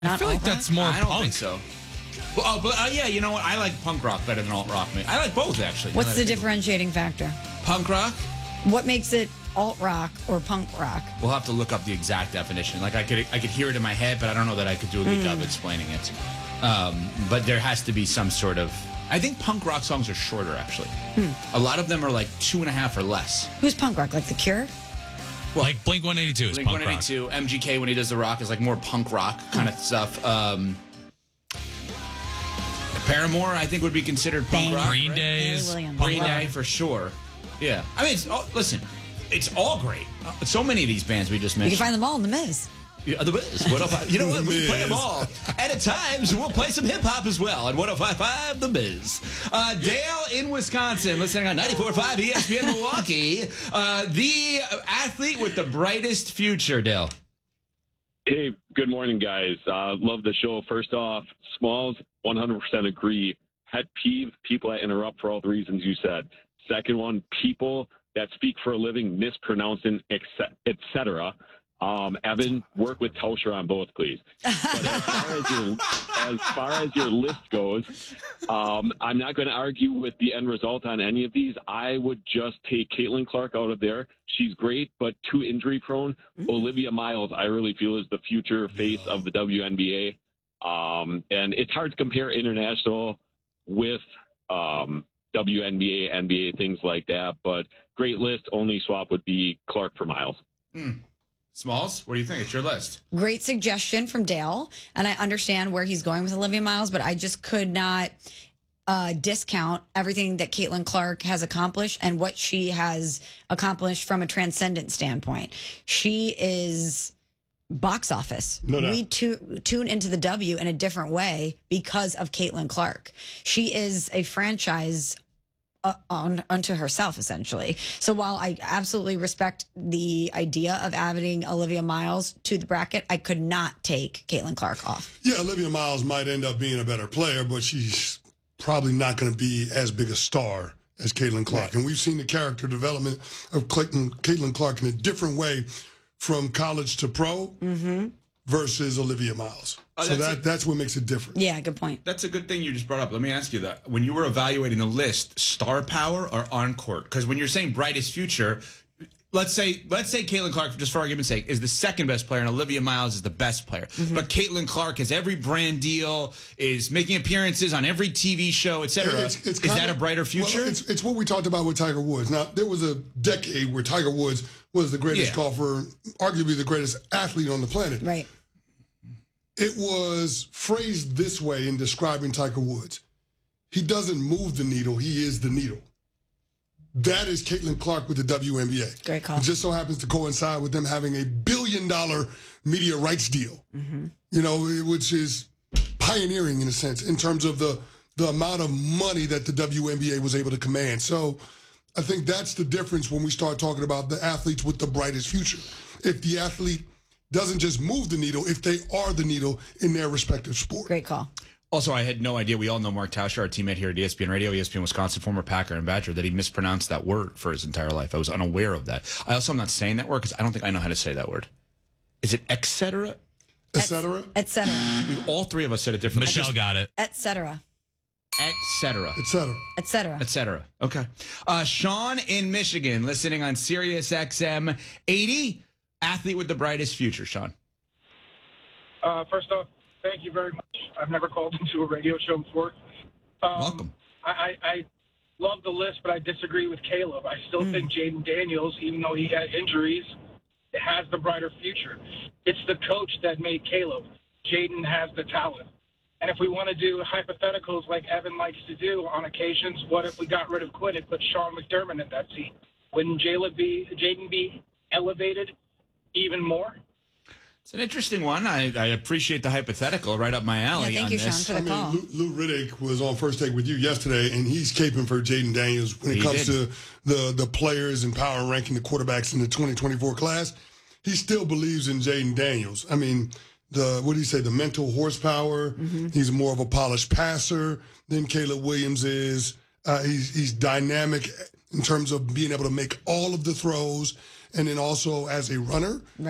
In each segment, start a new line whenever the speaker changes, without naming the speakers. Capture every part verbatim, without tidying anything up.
I feel like that's more
I don't
punk.
think so. Well, oh, but uh, yeah, you know what? I like punk rock better than alt rock. I like both, actually.
What's the differentiating factor?
Punk rock?
What makes it alt rock or punk rock?
We'll have to look up the exact definition. Like I could, I could hear it in my head, but I don't know that I could do a good
Mm.
job explaining it. Um, but there has to be some sort of. I think punk rock songs are shorter, actually.
Hmm.
A lot of them are like two and a half or less.
Who's punk rock? Like The Cure?
Well,
like Blink one eighty-two is
Blink
punk
one eighty-two, rock. M G K when he does the rock is like more punk rock kind of stuff. Um, Paramore, I think, would be considered punk
Bang.
rock.
Green
right?
Day is
Williams.
punk
Green
rock.
Day for sure. Yeah, I mean, it's all, listen, it's all great. Uh, so many of these bands we just
You
mentioned.
can find them all in The Miz.
Yeah, the Miz. one oh five You know what? We play them all. And at times, we'll play some hip hop as well. At one oh five point five The Miz. Uh, Dale in Wisconsin, listening on ninety-four point five E S P N Milwaukee. Uh, the athlete with the brightest future, Dale.
Hey, good morning, guys. Uh, love the show. First off, Smalls, one hundred percent agree. Pet peeve, people that interrupt for all the reasons you said. Second one, people that speak for a living, mispronouncing, et cetera. Um, Evan, work with Tauscher on both, please. But as far as your, as far as your list goes, um, I'm not going to argue with the end result on any of these. I would just take Caitlin Clark out of there. She's great, but too injury prone. Mm-hmm. Olivia Miles, I really feel, is the future face of the W N B A. Um, and it's hard to compare international with um, W N B A, N B A, things like that. But great list. Only swap would be Clark for Miles.
Mm. Smalls, what do you think? It's your list.
Great suggestion from Dale. And I understand where he's going with Olivia Miles, but I just could not uh, discount everything that Caitlin Clark has accomplished and what she has accomplished from a transcendent standpoint. She is box office.
No doubt.
We tu- tune into the W in a different way because of Caitlin Clark. She is a franchise Uh, on unto herself, essentially. So while I absolutely respect the idea of adding Olivia Miles to the bracket, I could not take Caitlin Clark off.
Yeah, Olivia Miles might end up being a better player, but she's probably not going to be as big a star as Caitlin Clark.
Right.
And we've seen the character development of Clayton, Caitlin Clark in a different way from college to pro
Mm-hmm.
versus Olivia Miles.
Oh,
so
that's
that
a-
that's what makes it different.
Yeah, good point.
That's a good thing you just brought up. Let me ask you that. When you were evaluating the list, star power or on court? Because when you're saying brightest future, let's say let's say Caitlin Clark, just for argument's sake, is the second best player and Olivia Miles is the best player.
Mm-hmm.
But Caitlin Clark has every brand deal, is making appearances on every T V show, et cetera.
It's- it's
is
kinda-
that a brighter future?
Well, it's, it's what we talked about with Tiger Woods. Now, there was a decade where Tiger Woods was the greatest
Yeah.
golfer, arguably the greatest athlete on the planet.
Right.
It was phrased this way in describing Tiger Woods. He doesn't move the needle, he is the needle. That is Caitlin Clark with the W N B A.
Great call.
It just so happens to coincide with them having a billion dollar media rights deal,
Mm-hmm.
you know, which is pioneering in a sense in terms of the, the amount of money that the W N B A was able to command. So I think that's the difference when we start talking about the athletes with the brightest future. If the athlete doesn't just move the needle, if they are the needle in their respective sport.
Great call.
Also, I had no idea. We all know Mark Tauscher, our teammate here at E S P N Radio, E S P N Wisconsin, former Packer and Badger, that he mispronounced that word for his entire life. I was unaware of that. I also am not saying that word because I don't think I know how to say that word. Is it et cetera?
Et cetera?
Et cetera.
We, all three of us said it differently.
Michelle got it.
Et cetera.
Et cetera.
Et cetera.
Et cetera.
Et cetera. Okay. Uh, Sean in Michigan, listening on Sirius X M eighty, athlete with the brightest future. Sean.
Uh, first off, thank you very much. I've never called into a radio show before. Um,
Welcome.
I, I, I love the list, but I disagree with Caleb. I still
Mm.
think Jaden Daniels, even though he had injuries, has the brighter future. It's the coach that made Caleb. Jaden has the talent. And if we want to do hypotheticals like Evan likes to do on occasions, what if we got rid of Quinn and put Sean McDermott in that seat? Wouldn't Jayla be, Jaden be elevated even more?
It's an interesting one. I, I appreciate the hypothetical, right up my alley.
Yeah, thank
on
you,
this.
Sean, for the
I
call.
mean, Lou, Lou Riddick was on First Take with you yesterday, and he's caping for Jaden Daniels when it
He
comes
did.
to the, the players and power ranking the quarterbacks in the twenty twenty-four class. He still believes in Jaden Daniels. I mean, the what do you say, the mental horsepower.
Mm-hmm.
He's more of a polished passer than Caleb Williams is. Uh, he's, he's dynamic in terms of being able to make all of the throws, and then also as a runner.
Right.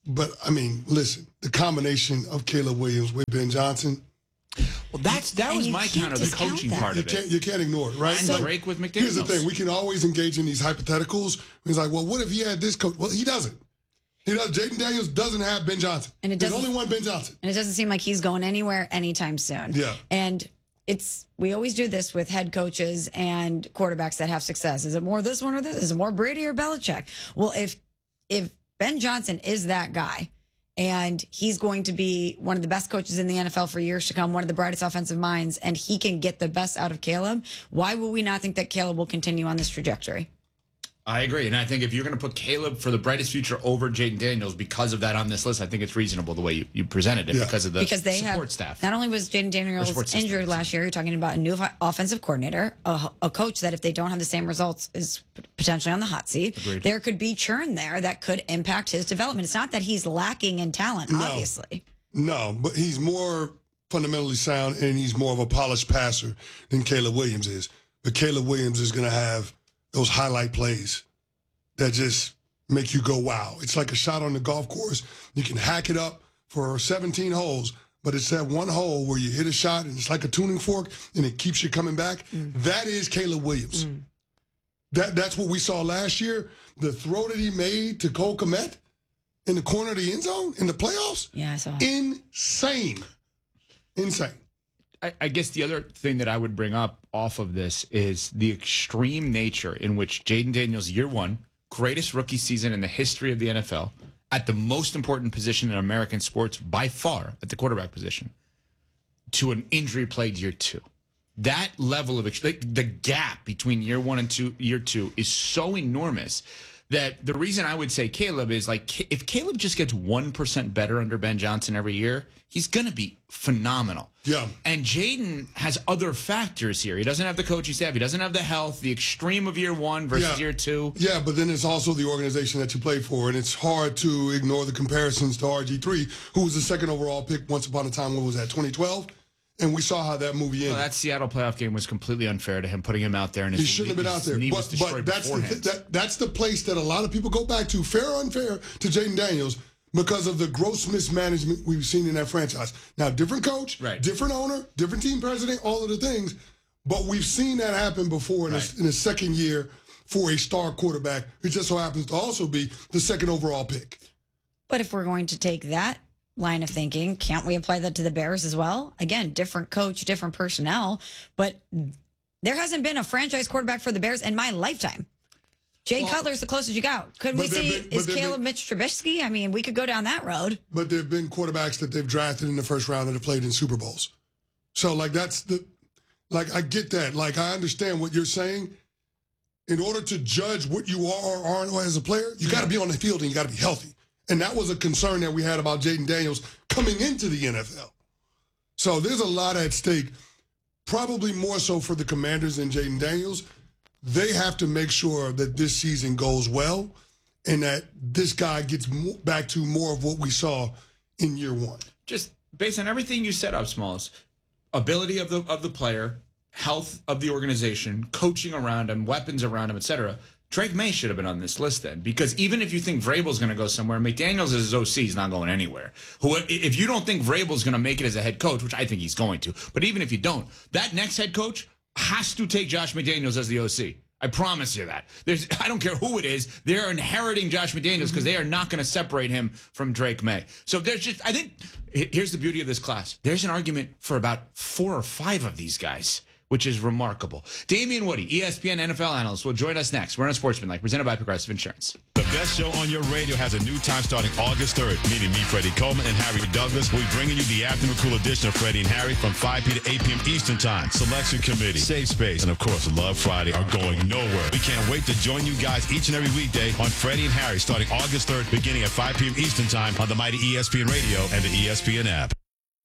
but I mean, listen, the combination of Caleb Williams with Ben Johnson.
Well, that's that
And
was
you
my
can't
counter, the
discount
coaching
that.
part
You
of
can't,
it.
you can't ignore it, right?
And
Like,
Drake with McDaniels.
Here's the thing. We can always engage in these hypotheticals. He's like, well, what if he had this coach? Well, he doesn't. He does. Jaden Daniels doesn't have Ben Johnson.
And it
There's
doesn't-
only one Ben Johnson.
And it doesn't seem like he's going anywhere anytime soon.
Yeah.
And it's we always do this with head coaches and quarterbacks that have success. Is it more this one or this? Is it more Brady or Belichick? Well, if if Ben Johnson is that guy and he's going to be one of the best coaches in the N F L for years to come, one of the brightest offensive minds, and he can get the best out of Caleb, why will we not think that Caleb will continue on this trajectory?
I agree. And I think if you're going to put Caleb for the brightest future over Jaden Daniels because of that on this list, I think it's reasonable the way you, you presented it
Yeah.
because of the
Because they
support
have
staff.
not only was Jaden Daniels
support system,
injured last year, you're talking about a new o- offensive coordinator, a, a coach that if they don't have the same results is p- potentially on the hot seat.
Agreed.
There could be churn there that could impact his development. It's not that he's lacking in talent,
No.
obviously.
No, but he's more fundamentally sound and he's more of a polished passer than Caleb Williams is. But Caleb Williams is going to have those highlight plays that just make you go, wow. It's like a shot on the golf course. You can hack it up for seventeen holes, but it's that one hole where you hit a shot and it's like a tuning fork and it keeps you coming back.
Mm.
That is Caleb Williams.
Mm.
That That's what we saw last year. The throw that he made to Cole Kmet in the corner of the end zone in the playoffs,
Yeah, I saw it.
insane. Insane.
I, I guess the other thing that I would bring up off of this is the extreme nature in which Jaden Daniels, year one, greatest rookie season in the history of the N F L, at the most important position in American sports by far, at the quarterback position, to an injury-plagued year two. That level of like, the gap between year one and two, year two is so enormous that the reason I would say Caleb is like if Caleb just gets one percent better under Ben Johnson every year, he's going to be phenomenal.
Yeah.
And Jaden has other factors here. He doesn't have the coaching staff. He doesn't have the health, the extreme of year one versus
Yeah.
year two.
Yeah, but then it's also the organization that you played for, and it's hard to ignore the comparisons to R G three, who was the second overall pick once upon a time. What was that, twenty twelve? And we saw how that movie ended.
Well, that Seattle playoff game was completely unfair to him, putting him out there. And his,
He shouldn't have been out
his
there.
knee was
But,
destroyed
but that's, the,
beforehand.
that, that's the place that a lot of people go back to, fair or unfair, to Jaden Daniels because of the gross mismanagement we've seen in that franchise. Now, different coach,
Right.
different owner, different team president, all of the things. But we've seen that happen before in,
Right.
a, in a second year for a star quarterback who just so happens to also be the second overall pick.
But if we're going to take that line of thinking, can't we apply that to the Bears as well? Again, different coach, different personnel, but there hasn't been a franchise quarterback for the Bears in my lifetime. Jay
Well,
Cutler's the closest you got. Could we
but there
see,
been- but
is
there
Caleb
been-
Mitch Trubisky? I mean, we could go down that road.
But there have been quarterbacks that they've drafted in the first round that have played in Super Bowls. So, like, that's the, like, I get that. Like, I understand what you're saying. In order to judge what you are or aren't as a player, you got to be on the field and you got to be healthy. And that was a concern that we had about Jaden Daniels coming into the N F L. So there's a lot at stake, probably more so for the Commanders than Jaden Daniels. They have to make sure that this season goes well and that this guy gets mo- back to more of what we saw in year one.
Just based on everything you said up, Smalls, ability of the of the player, health of the organization, coaching around him, weapons around him, et cetera. Drake May should have been on this list then, because even if you think Vrabel's going to go somewhere, McDaniels as his O C is not going anywhere. Who, if you don't think Vrabel's going to make it as a head coach, which I think he's going to, but even if you don't, that next head coach has to take Josh McDaniels as the O C. I promise you that. There's, I don't care who it is. They're inheriting Josh McDaniels because they are not going to separate him from Drake May. So there's just, I think, here's the beauty of this class. There's an argument for about four or five of these guys, which is remarkable. Damian Woody, E S P N N F L analyst, will join us next. We're on Sportsmanlike, presented by Progressive Insurance.
The best show on your radio has a new time starting August third. Meeting me, Freddie Coleman, and Harry Douglas. We'll be bringing you the afternoon cool edition of Freddie and Harry from five p.m. to eight p.m. Eastern Time. Selection Committee, Safe Space, and of course, Love Friday are going nowhere. We can't wait to join you guys each and every weekday on Freddie and Harry starting August third, beginning at five p.m. Eastern Time on the mighty E S P N Radio and the E S P N app.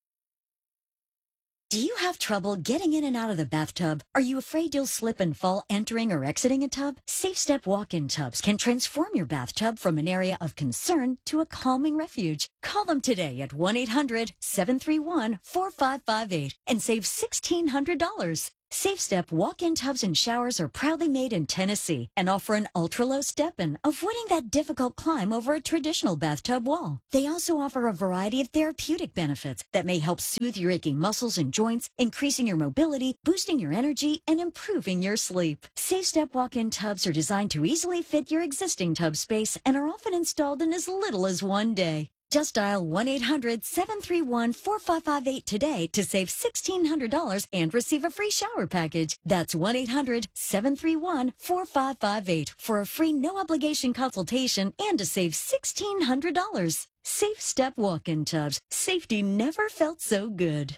Do you have trouble getting in and out of the bathtub? Are you afraid you'll slip and fall entering or exiting a tub? Safe Step walk-in tubs can transform your bathtub from an area of concern to a calming refuge. Call them today at one eight hundred seven three one four five five eight and save sixteen hundred dollars. Safe Step walk-in tubs and showers are proudly made in Tennessee and offer an ultra-low step-in, avoiding that difficult climb over a traditional bathtub wall. They also offer a variety of therapeutic benefits that may help soothe your aching muscles and joints, increasing your mobility, boosting your energy, and improving your sleep. Safe Step walk-in tubs are designed to easily fit your existing tub space and are often installed in as little as one day. Just dial one eight hundred seven three one four five five eight today to save sixteen hundred dollars and receive a free shower package. That's one eight hundred seven three one four five five eight for a free no-obligation consultation and to save sixteen hundred dollars. Safe Step walk-in tubs. Safety never felt so good.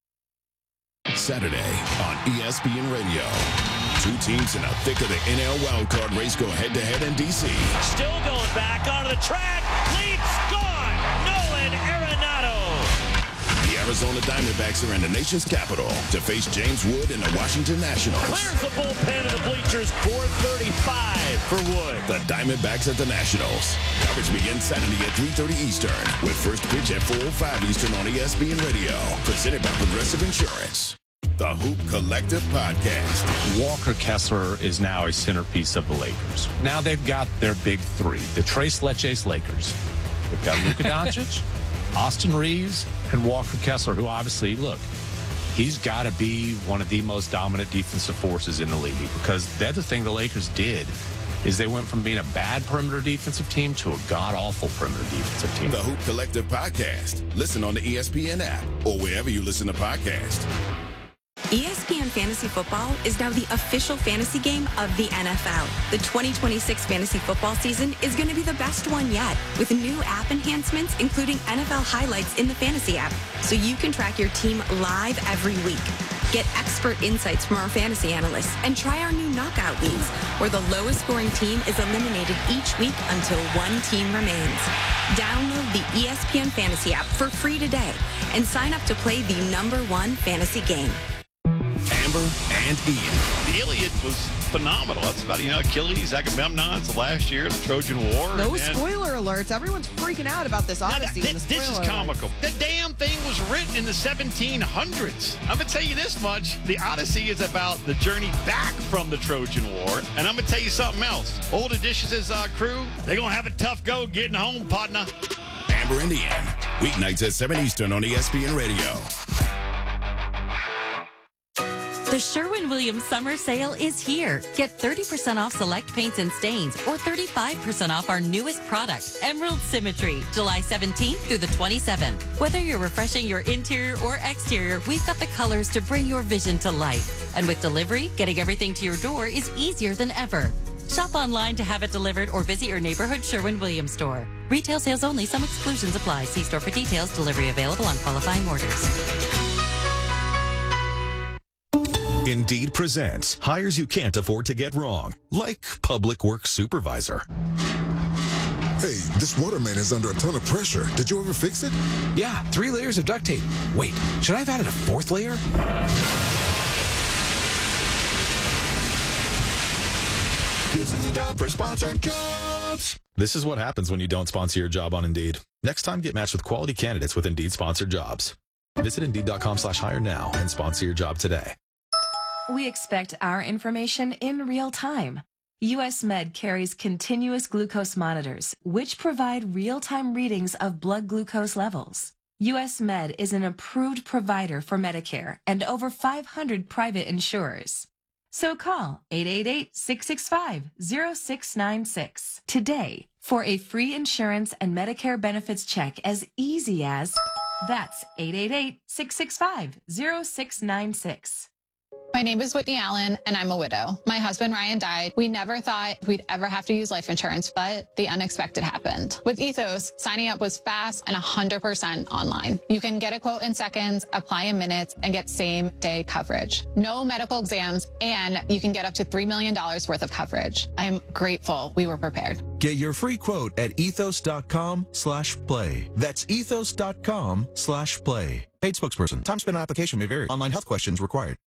Saturday on E S P N Radio. Two teams in the thick of the N L wildcard race go head-to-head in D C.
Still going back onto the track. Leaps gone. Nolan Arenado.
The Arizona Diamondbacks are in the nation's capital to face James Wood and the Washington Nationals.
Clears the bullpen of the bleachers. four thirty-five for Wood.
The Diamondbacks at the Nationals. Coverage begins Saturday at three thirty Eastern with first pitch at four oh five Eastern on E S P N Radio. Presented by Progressive Insurance. The Hoop Collective Podcast.
Walker Kessler is now a centerpiece of the Lakers. Now they've got their big three, the Tres Leches Lakers. They've got Luka Doncic, Austin Reeves, and Walker Kessler, who obviously, look, he's got to be one of the most dominant defensive forces in the league, because the other thing the Lakers did is they went from being a bad perimeter defensive team to a god-awful perimeter defensive team.
The Hoop Collective Podcast. Listen on the E S P N app or wherever you listen to podcasts.
E S P N Fantasy Football is now the official fantasy game of the N F L. The twenty twenty-six fantasy football season is going to be the best one yet, with new app enhancements, including N F L highlights in the fantasy app, so you can track your team live every week. Get expert insights from our fantasy analysts and try our new knockout leagues, where the lowest scoring team is eliminated each week until one team remains. Download the E S P N Fantasy app for free today and sign up to play the number one fantasy game.
Amber and Ian.
The Iliad was phenomenal. That's about, you know, Achilles, Agamemnon, it's the last year, the Trojan War.
No spoiler alerts. Everyone's freaking out about this Odyssey.
Now, this, this is comical. The damn thing was written in the seventeen hundreds. I'm going to tell you this much. The Odyssey is about the journey back from the Trojan War. And I'm going to tell you something else. Old Odysseus' uh, crew, they're going to have a tough go getting home, partner.
Amber and Ian. Weeknights at seven Eastern on E S P N Radio.
The Sherwin-Williams summer sale is here. Get thirty percent off select paints and stains or thirty-five percent off our newest product, Emerald Symmetry, July seventeenth through the twenty-seventh. Whether you're refreshing your interior or exterior, we've got the colors to bring your vision to life. And with delivery, getting everything to your door is easier than ever. Shop online to have it delivered or visit your neighborhood Sherwin-Williams store. Retail sales only. Some exclusions apply. See store for details. Delivery available on qualifying orders.
Indeed presents hires you can't afford to get wrong, like public works supervisor.
Hey, this waterman is under a ton of pressure. Did you ever fix it?
Yeah, three layers of duct tape. Wait, should I have added a fourth layer?
This is a job for sponsored jobs. This is what happens when you don't sponsor your job on Indeed. Next time, get matched with quality candidates with Indeed sponsored jobs. Visit Indeed.com slash hire now and sponsor your job today.
We expect our information in real time. U S Med carries continuous glucose monitors, which provide real-time readings of blood glucose levels. U S Med is an approved provider for Medicare and over five hundred private insurers. So call eight eight eight, six six five, zero six nine six today for a free insurance and Medicare benefits check as easy as, that's eight eight eight, six six five, zero six nine six.
My name is Whitney Allen, and I'm a widow. My husband, Ryan, died. We never thought we'd ever have to use life insurance, but the unexpected happened. With Ethos, signing up was fast and one hundred percent online. You can get a quote in seconds, apply in minutes, and get same-day coverage. No medical exams, and you can get up to three million dollars worth of coverage. I'm grateful we were prepared.
Get your free quote at ethos.com slash play. That's ethos.com slash play. Paid spokesperson. Time spent on application may vary. Online health questions required.